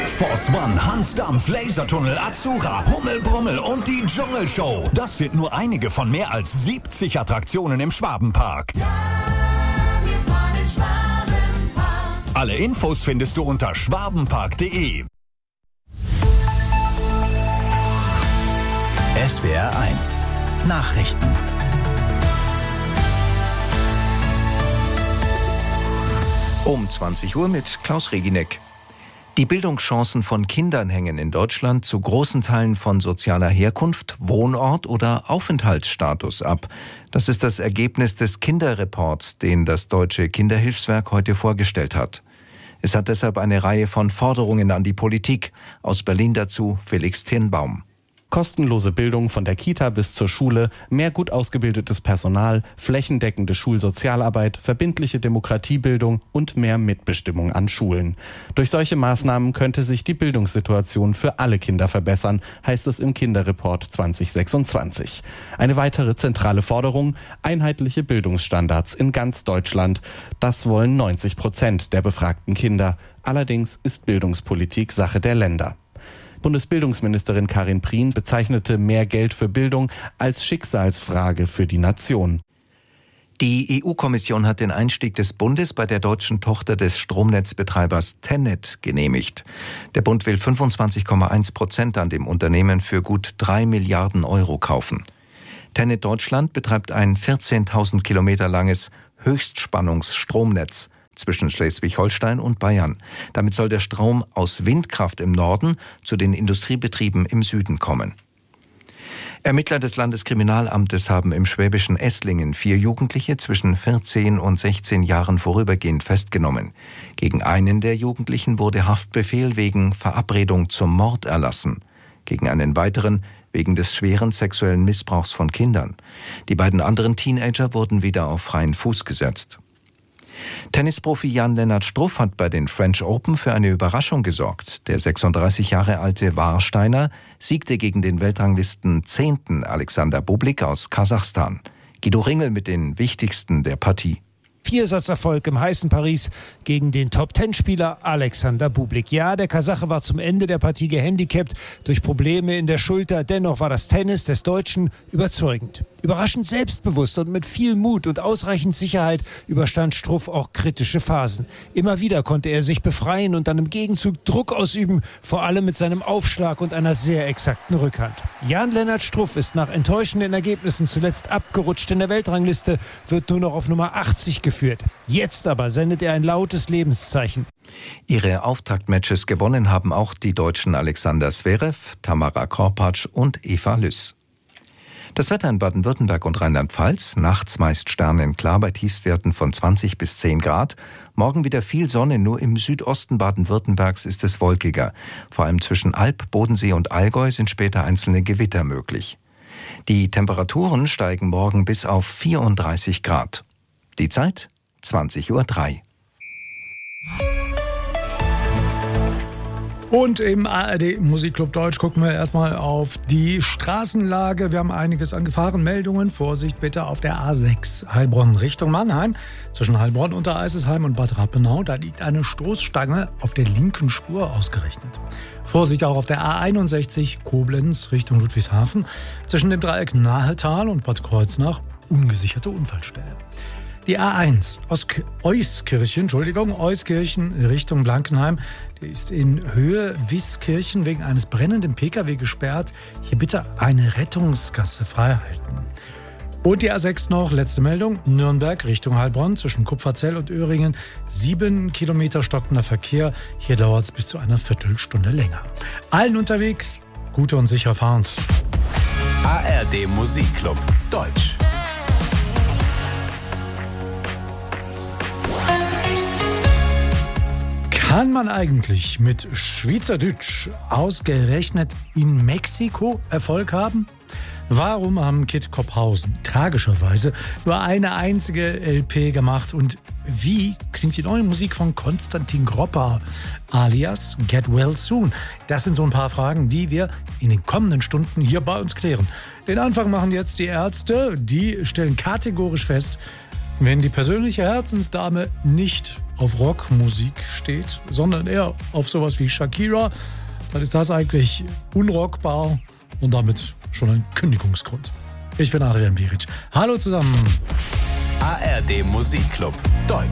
Force One, Hans Dampf, Lasertunnel, Azura, Hummel, Brummel und die Dschungelshow. Das sind nur einige von mehr als 70 Attraktionen im Schwabenpark. Ja, wir fahren in Schwabenpark. Alle Infos findest du unter schwabenpark.de. SWR 1 Nachrichten. Um 20 Uhr mit Klaus Regineck. Die Bildungschancen von Kindern hängen in Deutschland zu großen Teilen von sozialer Herkunft, Wohnort oder Aufenthaltsstatus ab. Das ist das Ergebnis des Kinderreports, den das Deutsche Kinderhilfswerk heute vorgestellt hat. Es hat deshalb eine Reihe von Forderungen an die Politik. Aus Berlin dazu Felix Tirnbaum. Kostenlose Bildung von der Kita bis zur Schule, mehr gut ausgebildetes Personal, flächendeckende Schulsozialarbeit, verbindliche Demokratiebildung und mehr Mitbestimmung an Schulen. Durch solche Maßnahmen könnte sich die Bildungssituation für alle Kinder verbessern, heißt es im Kinderreport 2026. Eine weitere zentrale Forderung: einheitliche Bildungsstandards in ganz Deutschland. Das wollen 90% der befragten Kinder. Allerdings ist Bildungspolitik Sache der Länder. Bundesbildungsministerin Karin Prien bezeichnete mehr Geld für Bildung als Schicksalsfrage für die Nation. Die EU-Kommission hat den Einstieg des Bundes bei der deutschen Tochter des Stromnetzbetreibers TenneT genehmigt. Der Bund will 25,1% an dem Unternehmen für gut 3 Milliarden Euro kaufen. TenneT Deutschland betreibt ein 14.000 Kilometer langes Höchstspannungsstromnetz zwischen Schleswig-Holstein und Bayern. Damit soll der Strom aus Windkraft im Norden zu den Industriebetrieben im Süden kommen. Ermittler des Landeskriminalamtes haben im schwäbischen Esslingen 4 Jugendliche zwischen 14 und 16 Jahren vorübergehend festgenommen. Gegen einen der Jugendlichen wurde Haftbefehl wegen Verabredung zum Mord erlassen. Gegen einen weiteren wegen des schweren sexuellen Missbrauchs von Kindern. Die beiden anderen Teenager wurden wieder auf freien Fuß gesetzt. Tennisprofi Jan-Lennart Struff hat bei den French Open für eine Überraschung gesorgt. Der 36 Jahre alte Warsteiner siegte gegen den Weltranglisten 10. Alexander Bublik aus Kasachstan. Guido Ringel mit den wichtigsten der Partie. Viersatzerfolg im heißen Paris gegen den Top-10-Spieler Alexander Bublik. Ja, der Kasache war zum Ende der Partie gehandicapt durch Probleme in der Schulter. Dennoch war das Tennis des Deutschen überzeugend. Überraschend selbstbewusst und mit viel Mut und ausreichend Sicherheit überstand Struff auch kritische Phasen. Immer wieder konnte er sich befreien und dann im Gegenzug Druck ausüben, vor allem mit seinem Aufschlag und einer sehr exakten Rückhand. Jan-Lennart Struff ist nach enttäuschenden Ergebnissen zuletzt abgerutscht in der Weltrangliste, wird nur noch auf Nummer 80 geführt. Jetzt aber sendet er ein lautes Lebenszeichen. Ihre Auftaktmatches gewonnen haben auch die Deutschen Alexander Zverev, Tamara Korpatsch und Eva Lüss. Das Wetter in Baden-Württemberg und Rheinland-Pfalz: nachts meist sternenklar bei Tiefstwerten von 20 bis 10 Grad. Morgen wieder viel Sonne, nur im Südosten Baden-Württembergs ist es wolkiger. Vor allem zwischen Alb, Bodensee und Allgäu sind später einzelne Gewitter möglich. Die Temperaturen steigen morgen bis auf 34 Grad. Die Zeit 20:03 Uhr. Und im ARD Musikclub Deutsch gucken wir erstmal auf die Straßenlage. Wir haben einiges an Gefahrenmeldungen. Vorsicht bitte auf der A6 Heilbronn Richtung Mannheim. Zwischen Heilbronn, Untereisesheim und Bad Rappenau. Da liegt eine Stoßstange auf der linken Spur ausgerechnet. Vorsicht auch auf der A61 Koblenz Richtung Ludwigshafen. Zwischen dem Dreieck Nahetal und Bad Kreuznach ungesicherte Unfallstelle. Die A1 Euskirchen Richtung Blankenheim, die ist in Höhe Wiskirchen wegen eines brennenden Pkw gesperrt. Hier bitte eine Rettungsgasse freihalten. Und die A6 noch, letzte Meldung, Nürnberg Richtung Heilbronn zwischen Kupferzell und Öhringen. 7 Kilometer stockender Verkehr, hier dauert es bis zu einer Viertelstunde länger. Allen unterwegs, gute und sichere Fahrt. ARD Musikclub Deutsch. Kann man eigentlich mit Schweizerdeutsch ausgerechnet in Mexiko Erfolg haben? Warum haben Kid Kopphausen tragischerweise nur eine einzige LP gemacht? Und wie klingt die neue Musik von Konstantin Gropper alias Get Well Soon? Das sind so ein paar Fragen, die wir in den kommenden Stunden hier bei uns klären. Den Anfang machen jetzt die Ärzte. Die stellen kategorisch fest, Wenn die persönliche Herzensdame nicht auf Rockmusik steht, sondern eher auf sowas wie Shakira, dann ist das eigentlich unrockbar und damit schon ein Kündigungsgrund. Ich bin Adrian Biric. Hallo zusammen. ARD Musikclub Deutsch.